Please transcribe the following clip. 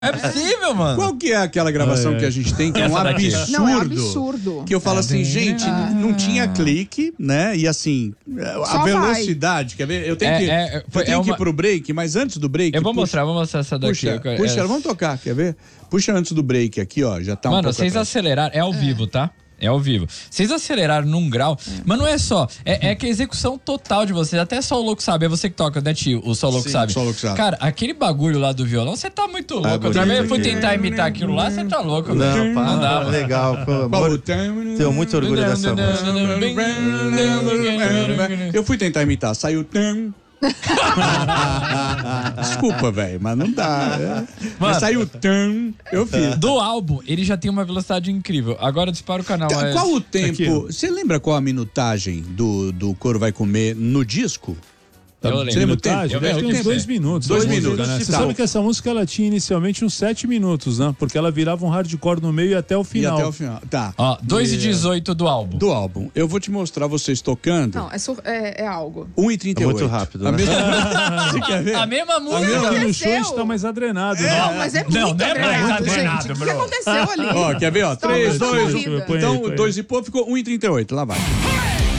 É possível, mano. Qual que é aquela gravação que a gente tem, que é um Essa daqui, ó. absurdo? Não, é um absurdo. Que eu falo assim, gente, não tinha clique, né? E assim, a Só velocidade, quer ver? Eu tenho que ir pro break, mas antes do break... Eu vou mostrar essa daqui. Puxa, vamos tocar, quer ver? Puxa antes do break aqui, ó, já tá um pouco Mano, vocês aceleraram, é ao vivo, tá? É ao vivo. Vocês aceleraram num grau, mas não é só. É que a execução total de vocês, até só o louco sabe. É você que toca, né, tio? O só o louco sabe. Só o louco sabe. Cara, aquele bagulho lá do violão, você tá muito louco. Outra vez eu fui tentar imitar aquilo lá, você tá louco. Não, Não dá. legal. Tenho muito orgulho dessa música. Eu fui tentar imitar, saiu... Desculpa, velho, mas não dá. Mas saiu eu fiz. Do álbum, ele já tem uma velocidade incrível. Agora dispara o canal. Qual o tempo? Você lembra qual a minutagem do Couro Vai Comer no disco? Eu Você lembra o tempo? Acho que uns 2 minutos. 2 minutos. Né? Você sabe que essa música ela tinha inicialmente uns 7 minutos, né? Porque ela virava um hardcore no meio e até o final. E até o final. Tá. Ó, 2:18 do álbum. Do álbum. Eu vou te mostrar vocês tocando. Não, é algo. 1:38. É muito rápido, né? Você quer ver? A mesma música. Aqui no aconteceu? show está mais adrenado. Não, mas é muito Não é mais adrenado, adrenado, gente. O que bro. aconteceu ali? Ó, quer ver? Ó, 3, 2, 1. vida. Põe aí, Então, põe aí. 2 e pouco ficou 1:38. Lá vai.